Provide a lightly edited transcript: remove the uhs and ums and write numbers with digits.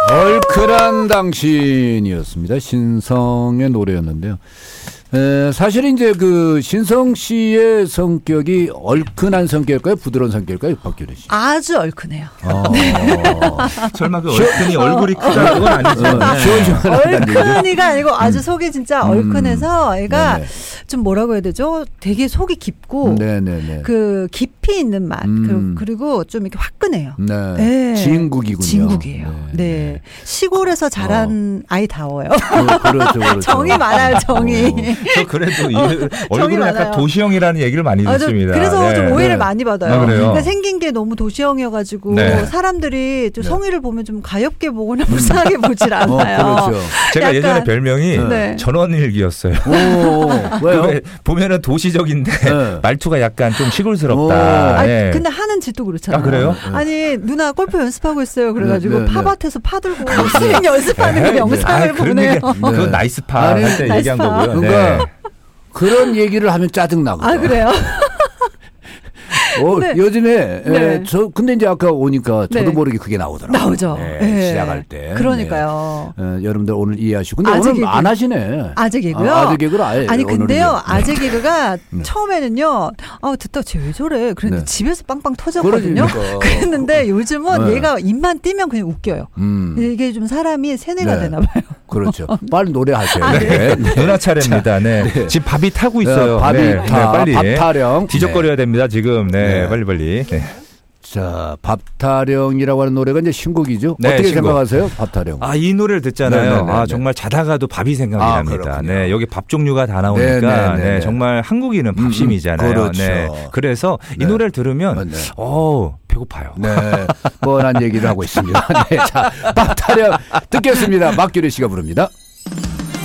얼큰한 당신이었습니다. 신성의 노래였는데요. 사실 이제 그 신성 씨의 성격이 얼큰한 성격일까요? 부드러운 성격일까요? 박규리 씨. 아주 얼큰해요. 설마 그 얼큰이 얼굴이 크다 그건 아니죠. 얼큰이가 아니고 아주 속이 진짜 얼큰해서 얘가 좀 뭐라고 해야 되죠? 되게 속이 깊고 그 깊이 있는 맛 그리고 좀 이렇게 화끈해요. 네. 진국이군요. 진국이에요. 네. 시골에서 자란 아이다워요. 그렇죠. 정이 많아요. 정이. 저 그래도 얼굴은 약간 도시형이라는 얘기를 많이 듣습니다. 그래서 좀 오해를 많이 받아요. 그래요? 그러니까 생긴 게 너무 도시형이어가지고 사람들이 좀 성의를 보면 좀 가엽게 보거나 불쌍하게 보질 않아요. 그렇죠. 제가 예전에 별명이 전원일기였어요. 왜요? 보면은 도시적인데 말투가 약간 좀 시골스럽다. 근데 하는 짓도 그렇잖아요. 그래요? 아니 누나 골프 연습하고 있어요. 그래가지고 팝밭에서 파들고 스윙 연습하는 거 영상을 보내요. 그건 나이스 파 할 때 얘기한 거고요. 그러니까 그런 얘기를 하면 짜증 나거든요. 그래요? 요즘에 근데 이제 아까 오니까 저도 모르게 그게 나오더라고요. 나오죠. 시작할 때. 그러니까요. 여러분들 오늘 이해하시고 근데 오늘 개그. 안 하시네. 아재 개그요? 아재 개그를 아예. 아니 근데요. 아재 개그가 처음에는 듣다 쟤 왜 저래? 그랬는데 집에서 빵빵 터졌거든요. 그랬는데 요즘은 얘가 입만 띄면 그냥 웃겨요. 이게 좀 사람이 세뇌가 되나 봐요. 그렇죠. 빨리 노래하세요. 누나 차례입니다. 지금 밥이 타고 있어요. 밥이 빨리. 밥 타령. 뒤적거려야 됩니다. 지금. 빨리. 자, 밥타령이라고 하는 노래가 이제 신곡이죠. 어떻게 신곡. 생각하세요? 밥타령. 이 노래를 듣잖아요. 정말 자다가도 밥이 생각이 납니다. 여기 밥 종류가 다 나오니까 정말 한국인은 밥심이잖아요. 그렇죠. 그래서 이 노래를 들으면 배고파요. 뻔한 얘기를 하고 있습니다. 자, 밥타령 듣겠습니다. 박규리 씨가 부릅니다.